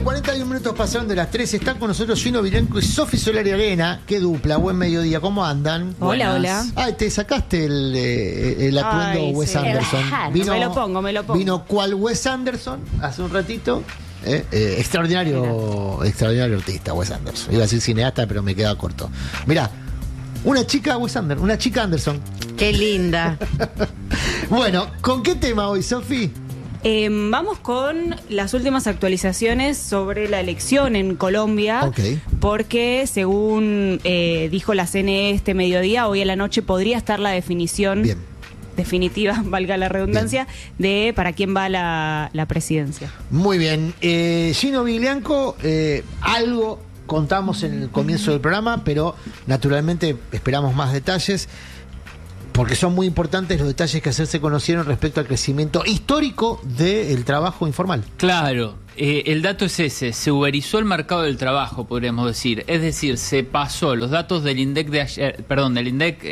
41 minutos pasaron de las 3, están con nosotros Gino Vilenco y Sofi Solari Arena. Qué dupla, buen mediodía, ¿cómo andan? Hola, Buenas. hola. Ay, te sacaste el atuendo Ay, Wes sí. Anderson. Me lo pongo. Vino cual Wes Anderson hace un ratito. Extraordinario artista, Wes Anderson. Iba a decir cineasta, pero me queda corto. Mirá, una chica Anderson. Qué linda. Bueno, ¿con qué tema hoy, Sofi? Vamos con las últimas actualizaciones sobre la elección en Colombia. Ok. Porque según dijo la CNE este mediodía, hoy a la noche podría estar la definición Bien. definitiva, valga la redundancia, de para quién va la presidencia. Muy bien. Gino Viglianco, algo contamos en el comienzo del programa, pero naturalmente esperamos más detalles, porque son muy importantes los detalles que ayer se conocieron respecto al crecimiento histórico del trabajo informal. Claro, el dato es ese, se uberizó el mercado del trabajo, podríamos decir. Es decir, se pasó los datos del INDEC de ayer, del INDEC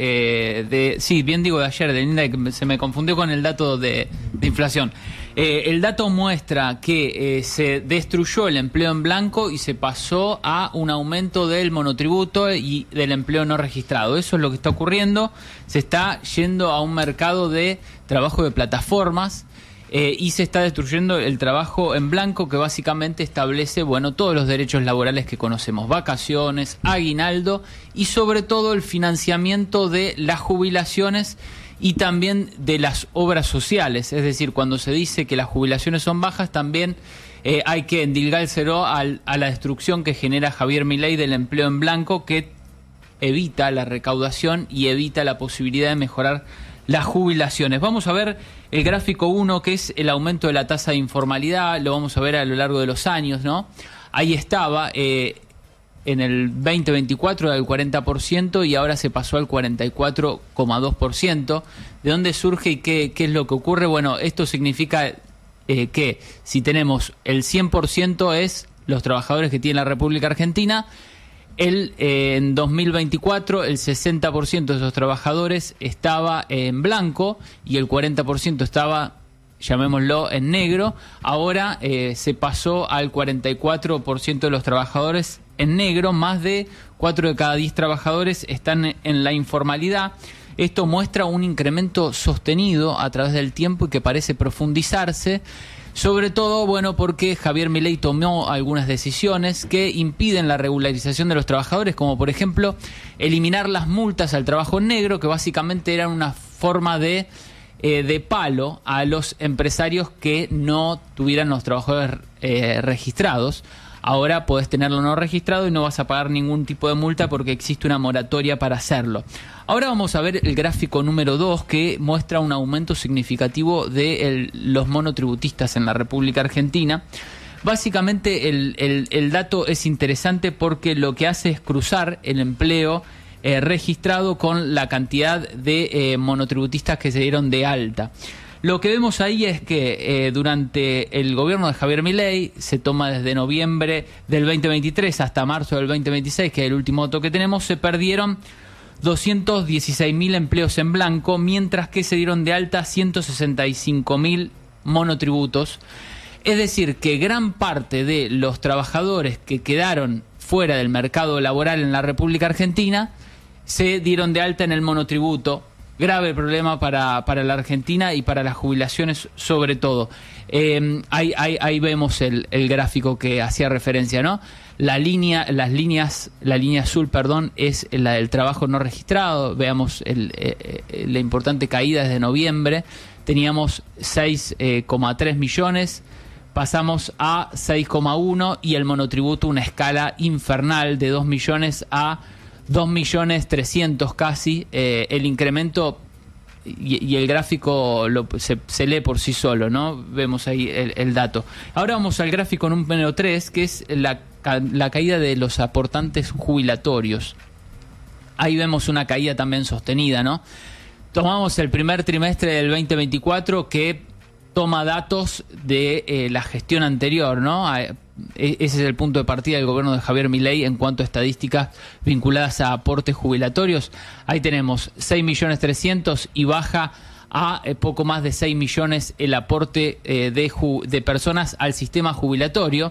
de ayer, del INDEC, se me confundió con el dato de inflación. El dato muestra que se destruyó el empleo en blanco y se pasó a un aumento del monotributo y del empleo no registrado. Eso es lo que está ocurriendo. Se está yendo a un mercado de trabajo de plataformas y se está destruyendo el trabajo en blanco, que básicamente establece, todos los derechos laborales que conocemos: vacaciones, aguinaldo y sobre todo el financiamiento de las jubilaciones y también de las obras sociales. Es decir, cuando se dice que las jubilaciones son bajas, también hay que endilgárselo a la destrucción que genera Javier Milei del empleo en blanco, que evita la recaudación y evita la posibilidad de mejorar las jubilaciones. Vamos a ver el gráfico 1, que es el aumento de la tasa de informalidad. Lo vamos a ver a lo largo de los años, ¿no? Ahí estaba, en el 2024 del 40% y ahora se pasó al 44,2%. ¿De dónde surge y qué es lo que ocurre? Bueno, esto significa que si tenemos el 100% es los trabajadores que tiene la República Argentina, en 2024 el 60% de esos trabajadores estaba en blanco y el 40% estaba, llamémoslo, en negro. Ahora se pasó al 44% de los trabajadores en negro. Más de 4 de cada 10 trabajadores están en la informalidad. Esto muestra un incremento sostenido a través del tiempo y que parece profundizarse, sobre todo, porque Javier Milei tomó algunas decisiones que impiden la regularización de los trabajadores, como por ejemplo eliminar las multas al trabajo negro, que básicamente eran una forma de palo a los empresarios que no tuvieran los trabajadores registrados. Ahora podés tenerlo no registrado y no vas a pagar ningún tipo de multa porque existe una moratoria para hacerlo. Ahora vamos a ver el gráfico número 2, que muestra un aumento significativo de los monotributistas en la República Argentina. Básicamente el dato es interesante porque lo que hace es cruzar el empleo registrado con la cantidad de monotributistas que se dieron de alta. Lo que vemos ahí es que durante el gobierno de Javier Milei, se toma desde noviembre del 2023 hasta marzo del 2026, que es el último dato que tenemos, se perdieron 216.000 empleos en blanco, mientras que se dieron de alta 165.000 monotributos. Es decir, que gran parte de los trabajadores que quedaron fuera del mercado laboral en la República Argentina se dieron de alta en el monotributo. Grave problema para la Argentina y para las jubilaciones sobre todo. Ahí vemos el gráfico que hacía referencia, ¿no? La línea azul, es la del trabajo no registrado. Veamos la importante caída desde noviembre. Teníamos 6,3 millones, pasamos a 6,1 y el monotributo una escala infernal de 2 millones a 2.300.000 casi. El incremento y el gráfico se lee por sí solo, ¿no? Vemos ahí el dato. Ahora vamos al gráfico número 3, que es la caída de los aportantes jubilatorios. Ahí vemos una caída también sostenida, ¿no? Tomamos el primer trimestre del 2024, que toma datos de la gestión anterior, ¿no? Ese es el punto de partida del gobierno de Javier Milei en cuanto a estadísticas vinculadas a aportes jubilatorios. Ahí tenemos 6.300.000 y baja a poco más de 6 millones el aporte de personas al sistema jubilatorio.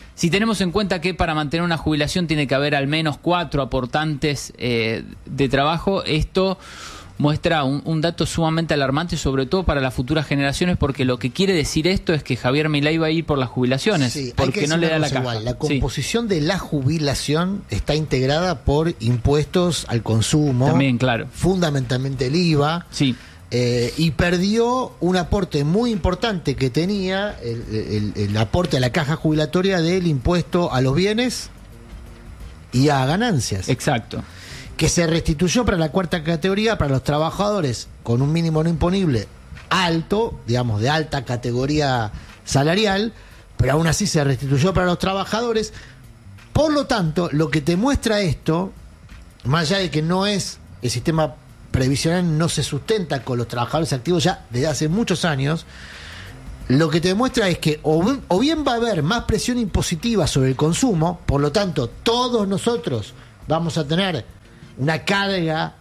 Si tenemos en cuenta que para mantener una jubilación tiene que haber al menos 4 aportantes de trabajo, esto muestra un dato sumamente alarmante, sobre todo para las futuras generaciones, porque lo que quiere decir esto es que Javier Milei va a ir por las jubilaciones, Sí, porque no le da la caja. igual. La composición de la jubilación está integrada por impuestos al consumo, También, claro. fundamentalmente el IVA, Sí. y perdió un aporte muy importante que tenía el aporte a la caja jubilatoria del impuesto a los bienes y a ganancias, Exacto. que se restituyó para la cuarta categoría para los trabajadores con un mínimo no imponible alto, digamos de alta categoría salarial, pero aún así se restituyó para los trabajadores. Por lo tanto, lo que te muestra esto, más allá de que no es el sistema previsional, no se sustenta con los trabajadores activos ya desde hace muchos años, lo que te demuestra es que o bien va a haber más presión impositiva sobre el consumo, por lo tanto todos nosotros vamos a tener una carga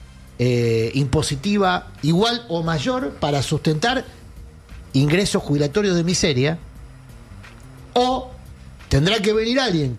impositiva igual o mayor para sustentar ingresos jubilatorios de miseria, o tendrá que venir alguien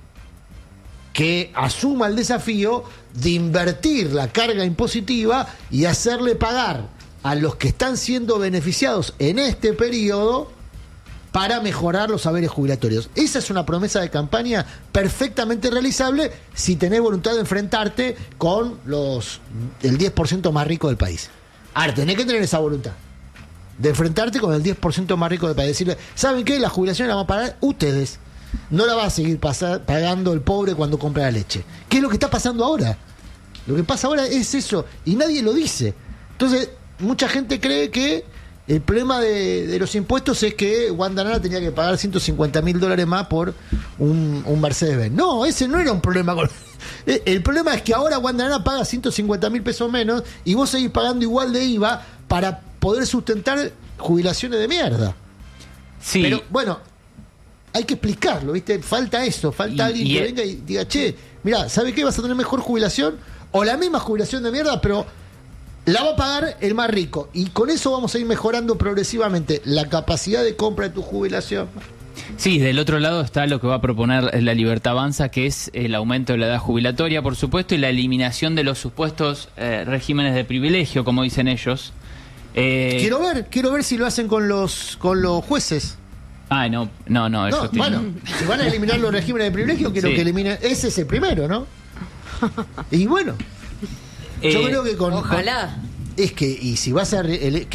que asuma el desafío de invertir la carga impositiva y hacerle pagar a los que están siendo beneficiados en este periodo para mejorar los saberes jubilatorios. Esa es una promesa de campaña perfectamente realizable si tenés voluntad de enfrentarte con el 10% más rico del país. Ahora, tenés que tener esa voluntad de enfrentarte con el 10% más rico del país. Decirle, ¿saben qué? La jubilación la van a pagar ustedes. No la va a seguir pagando el pobre cuando compra la leche. ¿Qué es lo que está pasando ahora? Lo que pasa ahora es eso, y nadie lo dice. Entonces, mucha gente cree que el problema de los impuestos es que Wanda Nara tenía que pagar $150.000 más por un Mercedes-Benz. No, ese no era un problema. El problema es que ahora Wanda Nara paga $150.000 menos y vos seguís pagando igual de IVA para poder sustentar jubilaciones de mierda. Sí. Pero bueno, hay que explicarlo, ¿viste? Falta eso, falta alguien que venga y diga, che, mirá, ¿sabe qué? Vas a tener mejor jubilación o la misma jubilación de mierda, pero la va a pagar el más rico. Y con eso vamos a ir mejorando progresivamente la capacidad de compra de tu jubilación. Sí, del otro lado está lo que va a proponer la Libertad Avanza, que es el aumento de la edad jubilatoria, por supuesto, y la eliminación de los supuestos regímenes de privilegio, como dicen ellos. Quiero ver si lo hacen con los jueces. Ah, no, eso bueno, si van a eliminar los regímenes de privilegio, quiero que eliminen. Ese es el primero, ¿no? Y bueno, yo creo que ojalá. Es que, y si va a ser.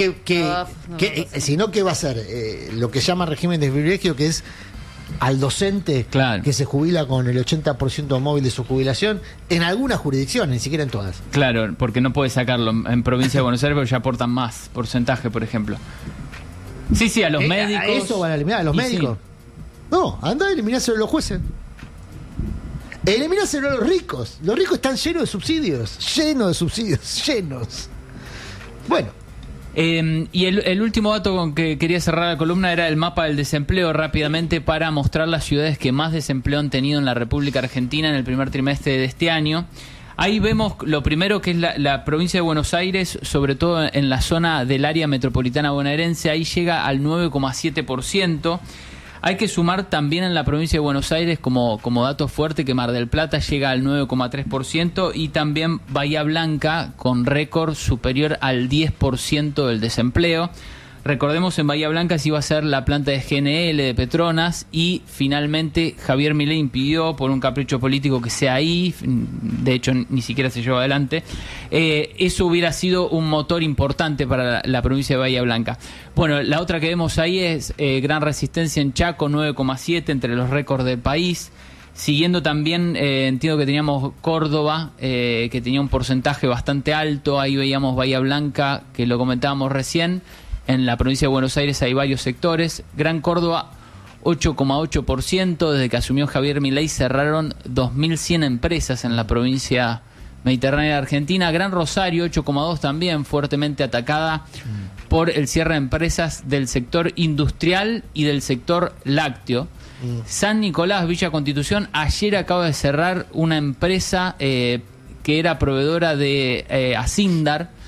Si no, ¿qué va a ser? Lo que llaman régimen de privilegio, que es al docente que se jubila con el 80% móvil de su jubilación, en algunas jurisdicciones, ni siquiera en todas. Claro, porque no puede sacarlo en provincia de Buenos Aires, pero ya aportan más porcentaje, por ejemplo. Sí, a los médicos. ¿A eso van a eliminar? ¿A los médicos? Sí. No, anda a eliminárseelo a los jueces. Elimináselo a los ricos. Los ricos están llenos de subsidios. Llenos. Bueno. Y el último dato con que quería cerrar la columna era el mapa del desempleo, rápidamente, para mostrar las ciudades que más desempleo han tenido en la República Argentina en el primer trimestre de este año. Ahí vemos lo primero, que es la provincia de Buenos Aires, sobre todo en la zona del área metropolitana bonaerense. Ahí llega al 9,7%. Hay que sumar también en la provincia de Buenos Aires como dato fuerte que Mar del Plata llega al 9,3% y también Bahía Blanca con récord superior al 10% del desempleo. Recordemos, en Bahía Blanca se iba a hacer la planta de GNL de Petronas y finalmente Javier Milei impidió por un capricho político que sea ahí, de hecho ni siquiera se llevó adelante. Eso hubiera sido un motor importante para la provincia de Bahía Blanca. Bueno, la otra que vemos ahí es Gran Resistencia en Chaco, 9,7 entre los récords del país. Siguiendo también, entiendo que teníamos Córdoba, que tenía un porcentaje bastante alto. Ahí veíamos Bahía Blanca, que lo comentábamos recién. En la provincia de Buenos Aires hay varios sectores. Gran Córdoba, 8,8%. Desde que asumió Javier Milei cerraron 2.100 empresas en la provincia mediterránea de Argentina. Gran Rosario, 8,2% también, fuertemente atacada por el cierre de empresas del sector industrial y del sector lácteo. San Nicolás, Villa Constitución, ayer acaba de cerrar una empresa que era proveedora de Asindar,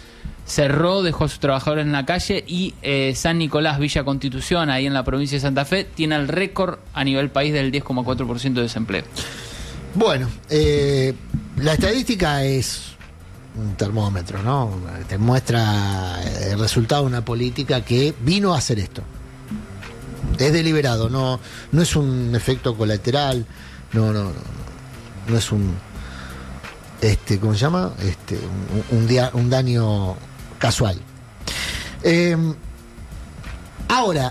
cerró, dejó a sus trabajadores en la calle y San Nicolás, Villa Constitución, ahí en la provincia de Santa Fe, tiene el récord a nivel país del 10,4% de desempleo. Bueno, la estadística es un termómetro, ¿no? Te muestra el resultado de una política que vino a hacer esto. Es deliberado, no es un efecto colateral, no es un ¿cómo se llama? Un daño casual. Ahora,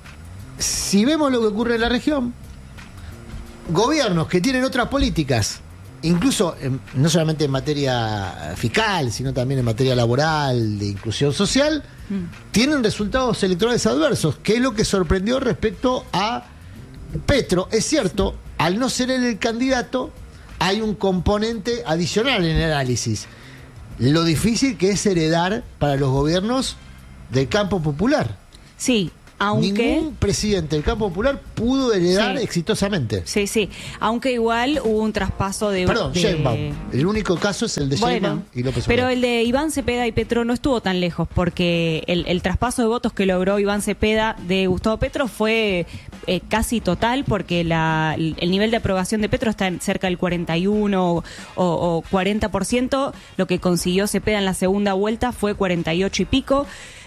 si vemos lo que ocurre en la región, gobiernos que tienen otras políticas, incluso no solamente en materia fiscal, sino también en materia laboral, de inclusión social, tienen resultados electorales adversos, que es lo que sorprendió respecto a Petro. Es cierto, al no ser él el candidato, hay un componente adicional en el análisis: lo difícil que es heredar para los gobiernos del campo popular. Sí, aunque ningún presidente del campo popular pudo heredar exitosamente. Sí. Aunque igual hubo un traspaso de... Perdón, Sheinbaum. El único caso es el de Sheinbaum y López Obrador. Pero el de Iván Cepeda y Petro no estuvo tan lejos, porque el traspaso de votos que logró Iván Cepeda de Gustavo Petro fue casi total, porque el nivel de aprobación de Petro está en cerca del 41 o 40%. Lo que consiguió Cepeda en la segunda vuelta fue 48 y pico.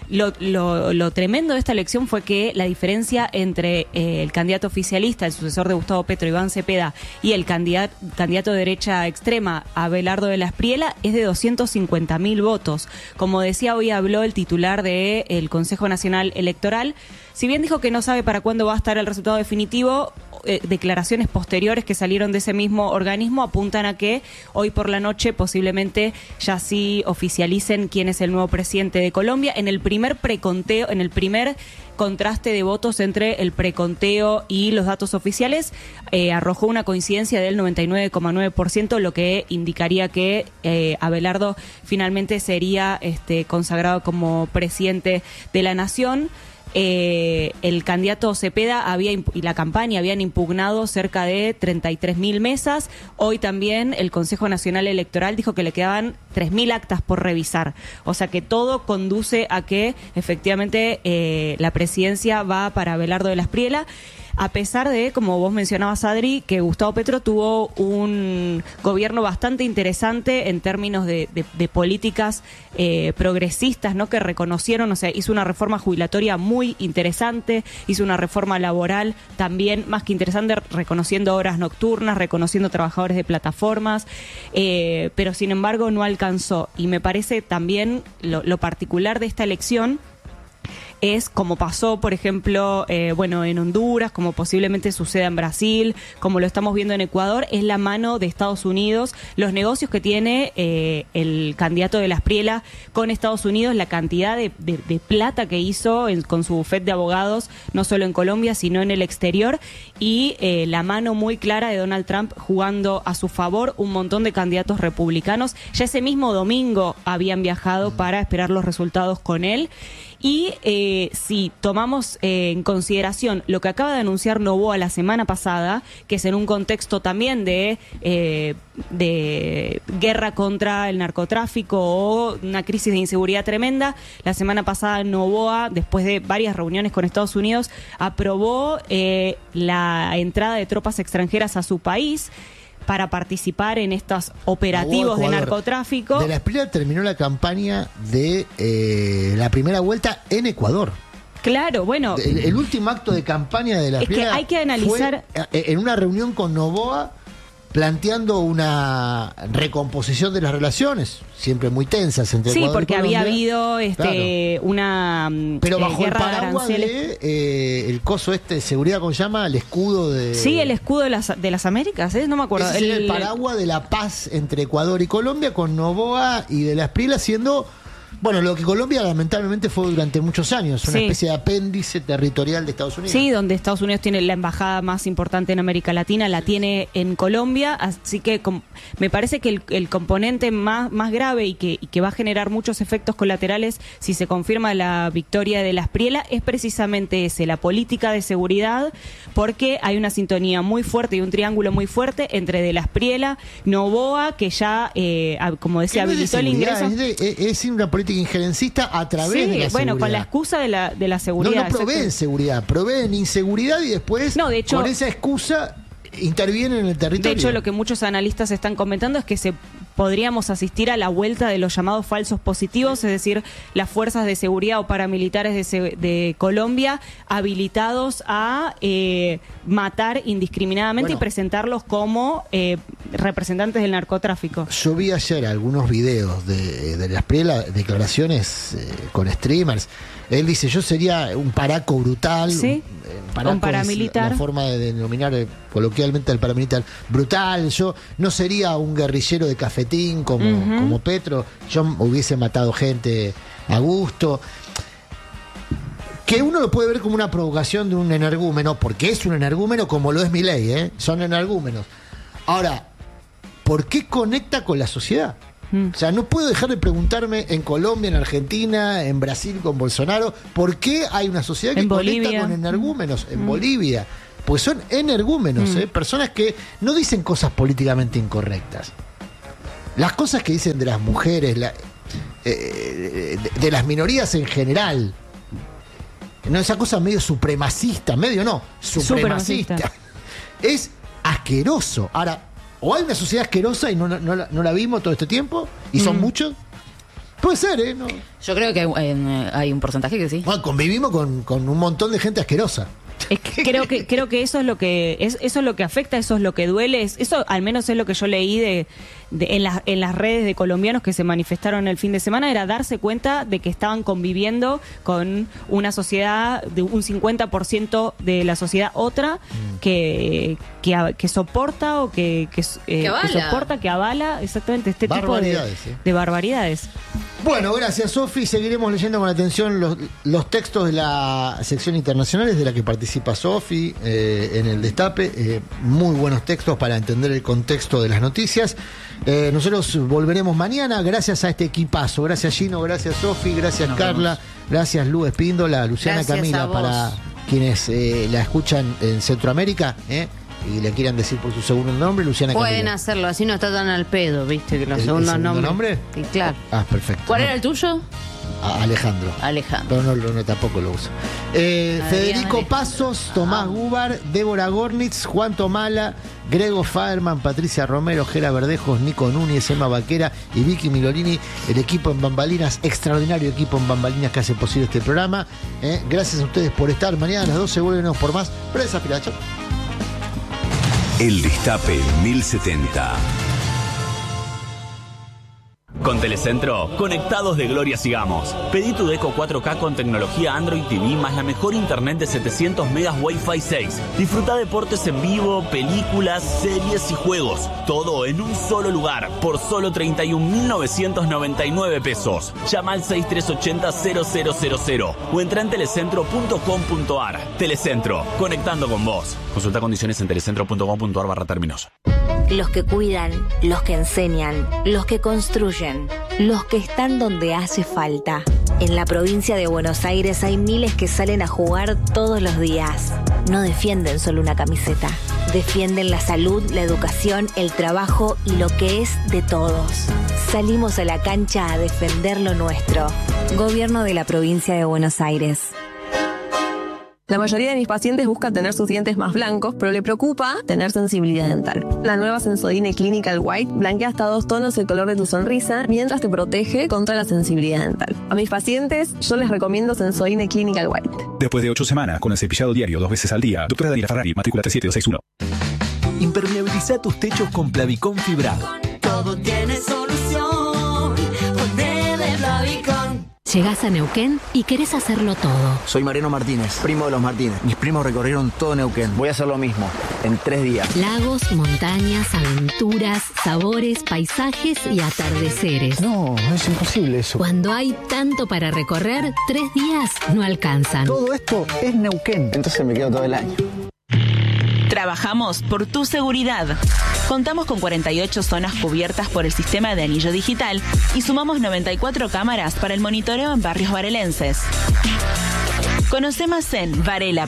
Lo tremendo de esta elección fue que la diferencia entre el candidato oficialista, el sucesor de Gustavo Petro, Iván Cepeda, y el candidato de derecha extrema, Abelardo de la Espriella, es de 250.000 votos. Como decía, hoy habló el titular del Consejo Nacional Electoral. Si bien dijo que no sabe para cuándo va a estar el resultado definitivo, declaraciones posteriores que salieron de ese mismo organismo apuntan a que hoy por la noche posiblemente ya sí oficialicen quién es el nuevo presidente de Colombia. En el primer preconteo, en el primer contraste de votos entre el preconteo y los datos oficiales, arrojó una coincidencia del 99,9%, lo que indicaría que Abelardo finalmente sería consagrado como presidente de la nación. El candidato Cepeda y la campaña habían impugnado cerca de 33.000 mesas. Hoy también el Consejo Nacional Electoral dijo que le quedaban 3.000 actas por revisar. O sea que todo conduce a que efectivamente la presidencia va para Abelardo de la Espriella, a pesar de, como vos mencionabas, Adri, que Gustavo Petro tuvo un gobierno bastante interesante en términos de políticas progresistas, ¿no? Que reconocieron, o sea, hizo una reforma jubilatoria muy interesante, hizo una reforma laboral también más que interesante, reconociendo horas nocturnas, reconociendo trabajadores de plataformas, pero sin embargo no alcanzó. Y me parece también lo particular de esta elección es como pasó, por ejemplo, en Honduras, como posiblemente suceda en Brasil, como lo estamos viendo en Ecuador, es la mano de Estados Unidos, los negocios que tiene el candidato de la Espriella con Estados Unidos, la cantidad de plata que hizo con su bufete de abogados, no solo en Colombia, sino en el exterior, y la mano muy clara de Donald Trump jugando a su favor un montón de candidatos republicanos. Ya ese mismo domingo habían viajado para esperar los resultados con él. Y si tomamos en consideración lo que acaba de anunciar Noboa la semana pasada, que es en un contexto también de guerra contra el narcotráfico o una crisis de inseguridad tremenda, la semana pasada Noboa, después de varias reuniones con Estados Unidos, aprobó la entrada de tropas extranjeras a su país para participar en estos operativos de narcotráfico. De la Espriella terminó la campaña de la primera vuelta en Ecuador. Claro, bueno. El último acto de campaña de la Espriella, es que hay que analizar, fue en una reunión con Noboa, planteando una recomposición de las relaciones, siempre muy tensas entre Ecuador y porque Colombia. había habido una pero bajo guerra el paraguas de el coso de seguridad, ¿cómo se llama? El escudo de... Sí, el escudo de las Américas, no me acuerdo. Ese es el paraguas de la paz entre Ecuador y Colombia, con Noboa y de la Espriella siendo... Bueno, lo que Colombia lamentablemente fue durante muchos años, una especie de apéndice territorial de Estados Unidos. Sí, donde Estados Unidos tiene la embajada más importante en América Latina, la tiene en Colombia, así que me parece que el componente más grave y que va a generar muchos efectos colaterales si se confirma la victoria de la Espriella es precisamente ese, la política de seguridad, porque hay una sintonía muy fuerte y un triángulo muy fuerte entre de la Espriella, Noboa, que ya, como decía, habilitó el ingreso. Es una política anti-injerencista a través de la seguridad. Bueno, con la excusa de la seguridad. No proveen seguridad, proveen inseguridad y después de hecho, con esa excusa intervienen en el territorio. De hecho, lo que muchos analistas están comentando es que podríamos asistir a la vuelta de los llamados falsos positivos, es decir, las fuerzas de seguridad o paramilitares de Colombia habilitados a matar indiscriminadamente y presentarlos como representantes del narcotráfico. Yo vi ayer algunos videos de las declaraciones con streamers. Él dice, yo sería un paraco brutal. Sí, un paramilitar. La forma de denominar coloquialmente al paramilitar. Brutal, yo no sería un guerrillero de cafetín como Petro. Yo hubiese matado gente a gusto. Que uno lo puede ver como una provocación de un energúmeno, porque es un energúmeno como lo es Milei, son energúmenos. Ahora, ¿por qué conecta con la sociedad? O sea, no puedo dejar de preguntarme en Colombia, en Argentina, en Brasil con Bolsonaro, ¿por qué hay una sociedad que conecta con energúmenos? En Bolivia, pues son energúmenos, personas que no dicen cosas políticamente incorrectas. Las cosas que dicen de las mujeres, de las minorías en general, no, esa cosa medio supremacista, supremacista. Es asqueroso. Ahora, o hay una sociedad asquerosa y no la vimos todo este tiempo, y son muchos. Puede ser, ¿no? Yo creo que hay un porcentaje que sí. Bueno, convivimos con un montón de gente asquerosa. Creo que eso es lo que eso es lo que afecta, eso es lo que duele, eso al menos es lo que yo leí en las redes de colombianos que se manifestaron el fin de semana, era darse cuenta de que estaban conviviendo con una sociedad de un 50% de la sociedad otra que soporta o que soporta, que avala exactamente este tipo de barbaridades. Bueno, gracias, Sofi. Seguiremos leyendo con atención los textos de la sección internacionales de la que participa Sofi en el Destape. Muy buenos textos para entender el contexto de las noticias. Nosotros volveremos mañana. Gracias a este equipazo. Gracias, Gino. Gracias, Sofi. Gracias, Carla. Gracias, Lu Espíndola. Luciana Camila, para quienes la escuchan en Centroamérica. Y le quieran decir por su segundo nombre, Luciana Camila. Pueden hacerlo, así no está tan al pedo, viste, que los segundos nombres. ¿Nombre? Sí, claro. Ah, perfecto. ¿Cuál era el tuyo? Alejandro. Pero no tampoco lo uso. Federico Pasos, Tomás Gubar, Débora Gornitz, Juan Tomala, Grego Faerman, Patricia Romero, Gera Verdejos, Nico Núñez, Emma Vaquera y Vicky Milolini, el equipo en Bambalinas, extraordinario equipo en Bambalinas que hace posible este programa. Gracias a ustedes por estar. Mañana a las 12 vuelven por más. Prensa Piracha. El Destape 1070. Con Telecentro, conectados de gloria sigamos. Pedí tu Deco 4K con tecnología Android TV más la mejor internet de 700 megas Wi-Fi 6. Disfruta deportes en vivo, películas, series y juegos. Todo en un solo lugar, por solo 31.999 pesos. Llama al 6380-0000 o entra en telecentro.com.ar. Telecentro, conectando con vos. Consulta condiciones en telecentro.com.ar/términos. Los que cuidan, los que enseñan, los que construyen, los que están donde hace falta. En la provincia de Buenos Aires hay miles que salen a jugar todos los días. No defienden solo una camiseta. Defienden la salud, la educación, el trabajo y lo que es de todos. Salimos a la cancha a defender lo nuestro. Gobierno de la provincia de Buenos Aires. La mayoría de mis pacientes busca tener sus dientes más blancos, pero le preocupa tener sensibilidad dental. La nueva Sensodyne Clinical White blanquea hasta 2 tonos el color de tu sonrisa, mientras te protege contra la sensibilidad dental. A mis pacientes, yo les recomiendo Sensodyne Clinical White. Después de 8 semanas, con el cepillado diario 2 veces al día, doctora Daniela Ferrari, matrícula 37261. Impermeabiliza tus techos con Plavicón fibrado. Todo tiene solución. Ponele Plavicón. Llegás a Neuquén y querés hacerlo todo. Soy Mariano Martínez, primo de los Martínez. Mis primos recorrieron todo Neuquén. Voy a hacer lo mismo, en 3 días. Lagos, montañas, aventuras, sabores, paisajes y atardeceres. No, es imposible eso. Cuando hay tanto para recorrer, 3 días no alcanzan. Todo esto es Neuquén. Entonces me quedo todo el año. Trabajamos por tu seguridad. Contamos con 48 zonas cubiertas por el sistema de anillo digital y sumamos 94 cámaras para el monitoreo en barrios varelenses. Conoce más en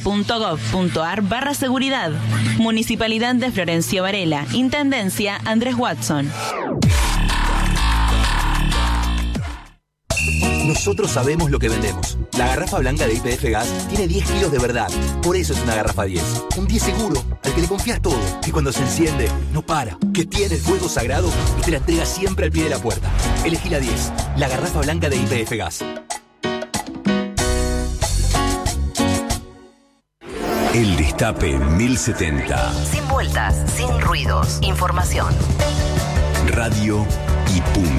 varela.gov.ar/seguridad. Municipalidad de Florencio Varela. Intendencia Andrés Watson. Nosotros sabemos lo que vendemos. La garrafa blanca de YPF Gas tiene 10 kilos de verdad. Por eso es una garrafa 10. Un 10 seguro, al que le confías todo. Que cuando se enciende, no para. Que tiene el fuego sagrado y te la entrega siempre al pie de la puerta. Elegí la 10. La garrafa blanca de YPF Gas. El Destape 1070. Sin vueltas, sin ruidos. Información. Radio y punto.